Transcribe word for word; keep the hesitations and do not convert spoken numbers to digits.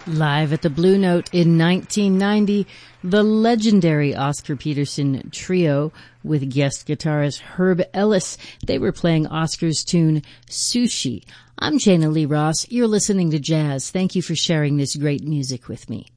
Live at the Blue Note in nineteen ninety, the legendary Oscar Peterson Trio with guest guitarist Herb Ellis. They were playing Oscar's tune, Sushi. I'm Jana Lee Ross. You're listening to Jazz. Thank you for sharing this great music with me.